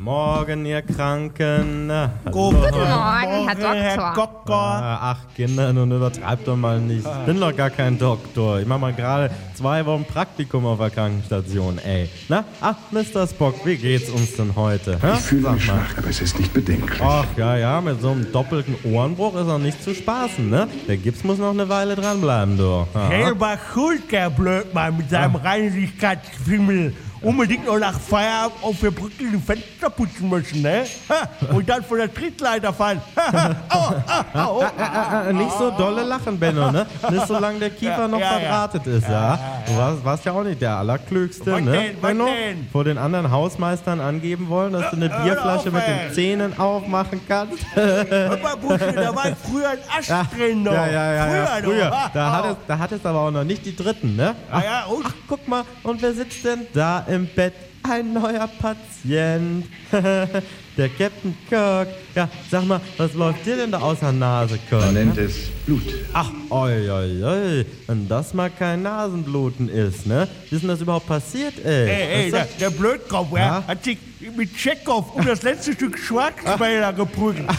Morgen, ihr Kranken. Guten Morgen, Herr Doktor. Ach, Kinder, nun übertreibt doch mal nicht. Ich bin doch gar kein Doktor. Ich mach mal gerade 2 Wochen Praktikum auf der Krankenstation, ey. Na, ach, Mr. Spock, wie geht's uns denn heute? Ich fühle mich schwach, aber es ist nicht bedenklich. Ach, ja, mit so einem doppelten Ohrenbruch ist auch nicht zu spaßen, ne? Der Gips muss noch eine Weile dranbleiben, du. Selber schuld, der Blödmann mit seinem Reinigkeitsfimmel. Unbedingt noch nach Feierabend auf der Brücke die Fenster putzen müssen, ne? Und dann von der Trittleiter fallen. Nicht so dolle lachen, Benno, ne? Nicht solange der Kiefer noch verdrahtet ist, ja? Du warst ja auch nicht der Allerklügste, Was ne? denn? Was Benno, denn? vor den anderen Hausmeistern angeben wollen, dass du eine Bierflasche mit den Zähnen aufmachen kannst. Hör mal, Buschi, da war früher ein Ast drin noch. Früher. Noch. Da hattest aber auch noch nicht die Dritten, ne? Und? Ach, guck mal, und wer sitzt denn da im Bett? Ein neuer Patient. Der Captain Kirk. Ja, sag mal, was läuft dir denn da aus der Nase, Kirk? Man nennt es Blut. Ach, oi. Wenn das mal kein Nasenbluten ist, ne? Wie ist denn das überhaupt passiert, ey? Der Blödkopf, hat sich mit Tschechow um das letzte Stück Schwarzwälder geprügelt.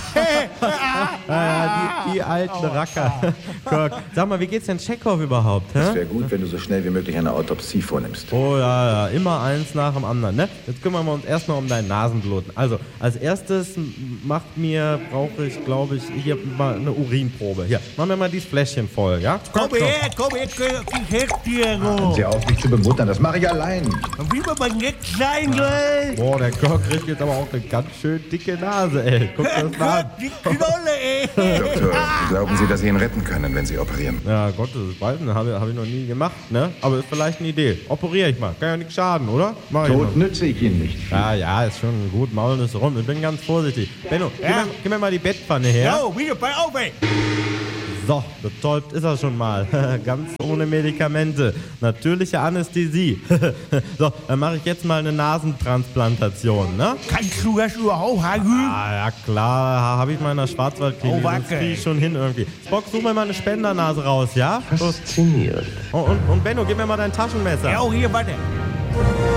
Die alten Racker. Kirk, sag mal, wie geht's denn Tschechow überhaupt, hä? Es wäre gut, wenn du so schnell wie möglich eine Autopsie vornimmst. Oh ja, immer eins nach dem anderen, ne? Jetzt kümmern wir uns erstmal um deinen Nasenbluten. Also, als erstes brauche ich, glaube ich, hier mal eine Urinprobe. Hier, machen wir mal dieses Fläschchen voll, ja? Komm her, ich helfe dir. Hören Sie auf, mich zu bemuttern, das mache ich allein. Wie man mal nett sein soll. Boah, der Kirk kriegt jetzt aber auch eine ganz schön dicke Nase, ey. Guck das mal an. Die Knolle, ey. Doktor, glauben Sie, dass Sie ihn retten können, wenn Sie operieren? Ja, Gott, das weiß ich, hab ich noch nie gemacht, ne? Aber ist vielleicht eine Idee. Operiere ich mal. Kann ja nichts schaden, oder? Mach ich Tod mal. nütze ich Ihnen nicht. Ja, ist schon gut. Maulen ist rum. Ich bin ganz vorsichtig. Benno, gib mir mal die Bettpfanne her. Jo, wieder bei auf, ey. So, betäubt ist er schon mal. Ganz ohne Medikamente. Natürliche Anästhesie. So, dann mache ich jetzt mal eine Nasentransplantation, ne? Kannst du das überhaupt, Hagü? Ja klar, habe ich mal in der Schwarzwaldklinik. Das kriege ich schon hin irgendwie. Spock, such mir mal eine Spendernase raus, ja? Faszinierend. Und Benno, gib mir mal dein Taschenmesser. Ja, hier, warte.